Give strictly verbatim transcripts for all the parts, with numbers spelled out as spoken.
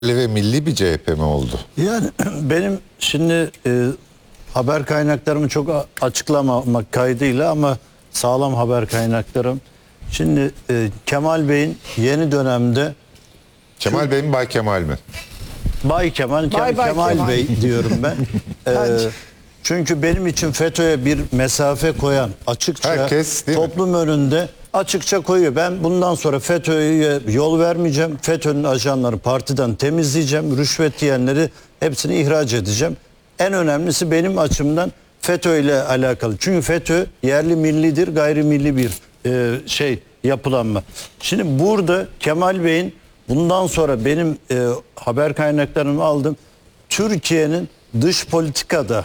ve milli bir C H P mi oldu? Yani benim şimdi e, haber kaynaklarımı çok açıklamamak kaydıyla ama sağlam haber kaynaklarım. Şimdi e, Kemal Bey'in yeni dönemde Kemal şu, Bey mi Bay Kemal mi? Bay Kemal, Ke Bay Bay Kemal, Kemal Bey diyorum ben. e, çünkü benim için FETÖ'ye bir mesafe koyan açıkça Herkes, değil mi? toplum önünde açıkça koyuyor. Ben bundan sonra FETÖ'ye yol vermeyeceğim. FETÖ'nün ajanları partiden temizleyeceğim. Rüşvet yiyenleri hepsini ihraç edeceğim. En önemlisi benim açımdan FETÖ ile alakalı. Çünkü FETÖ yerli millidir, gayrimilli bir e, şey yapılanma. Şimdi burada Kemal Bey'in bundan sonra benim e, haber kaynaklarımı aldım. Türkiye'nin dış politikada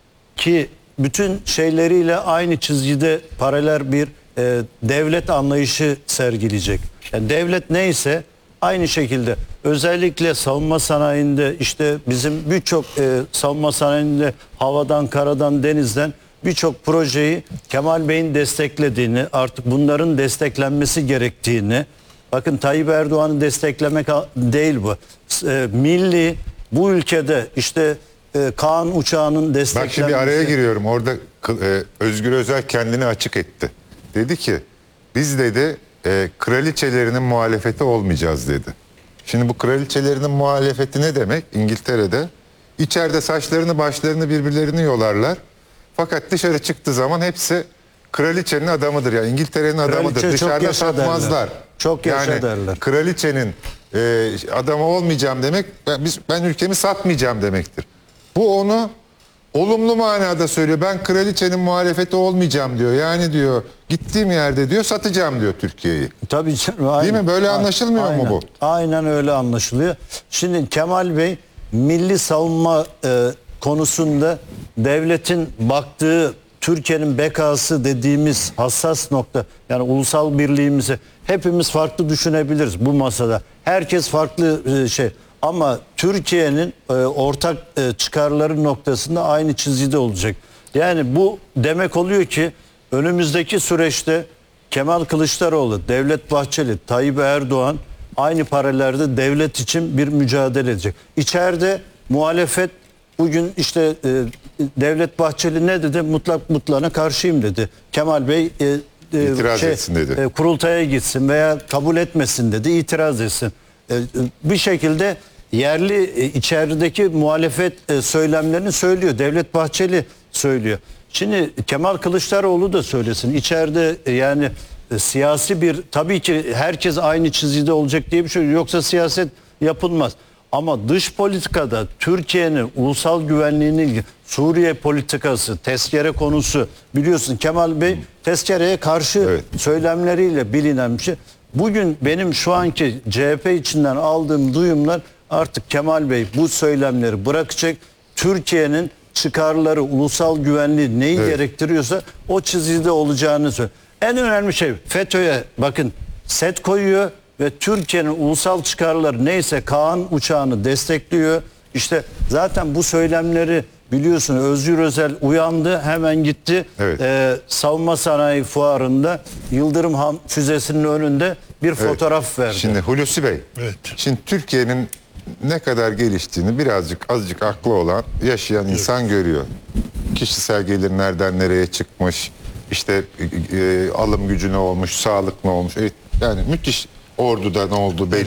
ki bütün şeyleriyle aynı çizgide paralel bir e, devlet anlayışı sergileyecek. Yani devlet neyse aynı şekilde özellikle savunma sanayinde işte bizim birçok e, savunma sanayinde havadan, karadan, denizden birçok projeyi Kemal Bey'in desteklediğini, artık bunların desteklenmesi gerektiğini, bakın Tayyip Erdoğan'ı desteklemek değil bu. E, milli bu ülkede işte e, Kaan uçağının desteklenmesi. Bak şimdi araya giriyorum. Orada e, Özgür Özel kendini açık etti. Dedi ki biz dedi e, kraliçelerinin muhalefeti olmayacağız dedi. Şimdi bu kraliçelerinin muhalefeti ne demek? İngiltere'de içeride saçlarını başlarını birbirlerini yolarlar. Fakat dışarı çıktığı zaman hepsi kraliçenin adamıdır. Yani İngiltere'nin adamıdır. Kraliçe çok Dışarıda yaşa satmazlar. derler. Çok yaşa yani, derler. Kraliçenin e, adamı olmayacağım demek ben, biz, ben ülkemi satmayacağım demektir. Bu onu olumlu manada söylüyor. Ben kraliçenin muhalefeti olmayacağım diyor. Yani diyor gittiğim yerde diyor satacağım diyor Türkiye'yi. Tabii canım. Aynen. Değil mi? Böyle anlaşılmıyor aynen. mu bu? Aynen öyle anlaşılıyor. Şimdi Kemal Bey milli savunma e, konusunda devletin baktığı Türkiye'nin bekası dediğimiz hassas nokta, yani ulusal birliğimizi hepimiz farklı düşünebiliriz bu masada. Herkes farklı e, şey. Ama Türkiye'nin e, ortak e, çıkarları noktasında aynı çizgide olacak. Yani bu demek oluyor ki önümüzdeki süreçte Kemal Kılıçdaroğlu, Devlet Bahçeli, Tayyip Erdoğan aynı paralelde devlet için bir mücadele edecek. İçeride muhalefet bugün işte e, Devlet Bahçeli ne dedi? Mutlak mutlana karşıyım dedi. Kemal Bey e, e, İtiraz şey, etsin dedi. E, kurultaya gitsin veya kabul etmesin dedi. İtiraz etsin. E, bir şekilde yerli e, içerideki muhalefet e, söylemlerini söylüyor. Devlet Bahçeli söylüyor. Şimdi Kemal Kılıçdaroğlu da söylesin. İçeride e, yani e, siyasi bir, tabii ki herkes aynı çizgide olacak diye bir şey yok. Yoksa siyaset yapılmaz. Ama dış politikada Türkiye'nin ulusal güvenliğini, Suriye politikası, tezkere konusu, biliyorsun Kemal Bey tezkereye karşı evet. söylemleriyle bilinen bir şey. Bugün benim şu anki C H P içinden aldığım duyumlar, artık Kemal Bey bu söylemleri bırakacak. Türkiye'nin çıkarları, ulusal güvenliği neyi evet. gerektiriyorsa o çizgide olacağını söylüyor. En önemli şey FETÖ'ye bakın set koyuyor ve Türkiye'nin ulusal çıkarları neyse Kaan uçağını destekliyor. İşte zaten bu söylemleri biliyorsun, Özgür Özel uyandı, hemen gitti. Evet. Ee, savunma sanayi fuarında Yıldırım Han füzesinin önünde bir evet. fotoğraf verdi. Şimdi Hulusi Bey, evet. şimdi Türkiye'nin ne kadar geliştiğini birazcık azıcık aklı olan yaşayan evet. insan görüyor. Kişisel gelir nereden nereye çıkmış, işte e, alım gücü ne olmuş, sağlık ne olmuş. E, yani müthiş, orduda ne oldu belli.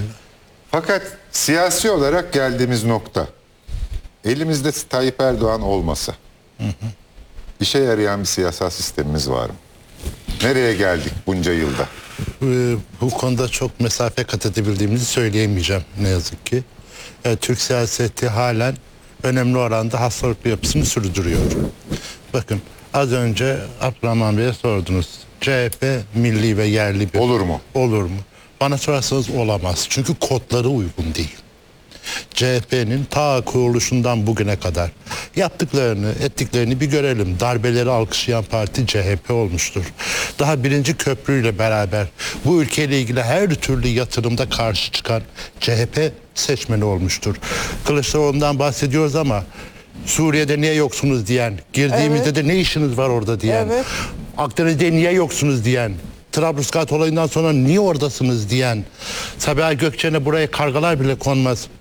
Fakat siyasi olarak geldiğimiz nokta, elimizde Tayyip Erdoğan olmasa hı hı. işe yarayan bir siyasal sistemimiz var mı? Nereye geldik bunca yılda? Ee, bu konuda çok mesafe kat edebildiğimizi söyleyemeyeceğim ne yazık ki. Ee, Türk siyaseti halen önemli oranda hastalıklı yapısını sürdürüyor. Bakın az önce Abdurrahman Bey'e sordunuz. C H P milli ve yerli bir... Olur mu? Olur mu? Bana sorarsanız olamaz. Çünkü kodları uygun değil. C H P'nin ta kuruluşundan bugüne kadar yaptıklarını, ettiklerini bir görelim. Darbeleri alkışlayan parti C H P olmuştur. Daha birinci köprüyle beraber bu ülkeyle ilgili her türlü yatırımda karşı çıkan C H P seçmeni olmuştur. Kılıçdaroğlu'ndan bahsediyoruz ama Suriye'de niye yoksunuz diyen, girdiğimizde evet. de ne işiniz var orada diyen, evet. Akdeniz'de niye yoksunuz diyen, Trablusgarp olayından sonra niye oradasınız diyen, Sabiha Gökçen'e buraya kargalar bile konmaz.